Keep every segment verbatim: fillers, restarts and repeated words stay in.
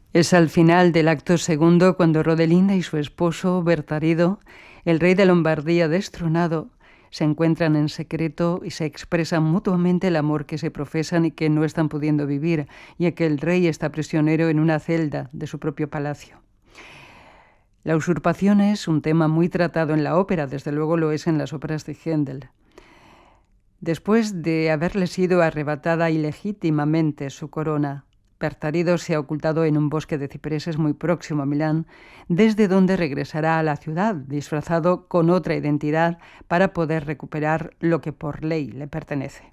Es al final del acto segundo cuando Rodelinda y su esposo, Bertarido, el rey de Lombardía destronado, se encuentran en secreto y se expresan mutuamente el amor que se profesan y que no están pudiendo vivir, ya que el rey está prisionero en una celda de su propio palacio. La usurpación es un tema muy tratado en la ópera, desde luego lo es en las óperas de Händel. Después de haberle sido arrebatada ilegítimamente su corona, Bertarido se ha ocultado en un bosque de cipreses muy próximo a Milán, desde donde regresará a la ciudad, disfrazado con otra identidad, para poder recuperar lo que por ley le pertenece.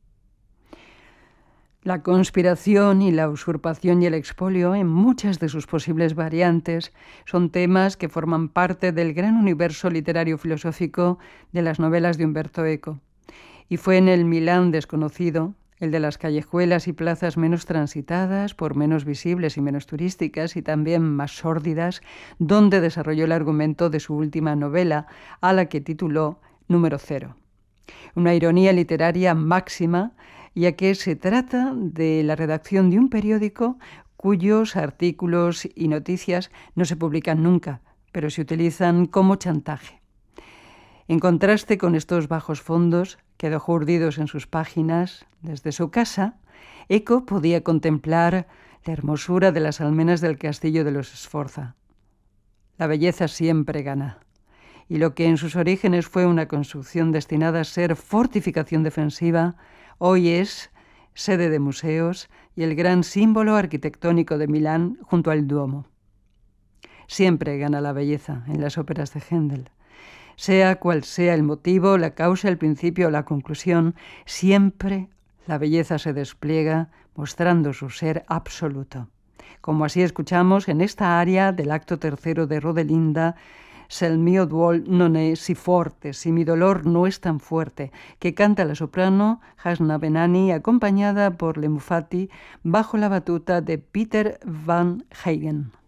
La conspiración y la usurpación y el expolio, en muchas de sus posibles variantes, son temas que forman parte del gran universo literario-filosófico de las novelas de Umberto Eco. Y fue en el Milán desconocido, el de las callejuelas y plazas menos transitadas, por menos visibles y menos turísticas y también más sórdidas, donde desarrolló el argumento de su última novela, a la que tituló Número Cero. Una ironía literaria máxima, ya que se trata de la redacción de un periódico cuyos artículos y noticias no se publican nunca, pero se utilizan como chantaje. En contraste con estos bajos fondos, que dejó urdidos en sus páginas, desde su casa, Eco podía contemplar la hermosura de las almenas del castillo de los Sforza. La belleza siempre gana, y lo que en sus orígenes fue una construcción destinada a ser fortificación defensiva, hoy es sede de museos y el gran símbolo arquitectónico de Milán junto al Duomo. Siempre gana la belleza en las óperas de Händel. Sea cual sea el motivo, la causa, el principio o la conclusión, siempre la belleza se despliega mostrando su ser absoluto. Como así escuchamos en esta aria del acto tercero de Rodelinda, «Se il mio duol non è si forte», si mi dolor no es tan fuerte, que canta la soprano Hasna Benani, acompañada por Le Mufati, bajo la batuta de Peter Van Hagen.